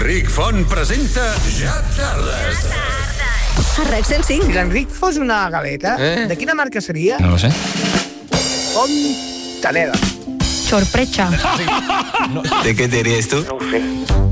Enric Font presenta Ja Tardes. A RAC 105. Si l'Enric fos una galeta, de quina marca seria? No lo sé. Fontaneda. Sorpresa. ¿De qué te ríes tú? No ho sé.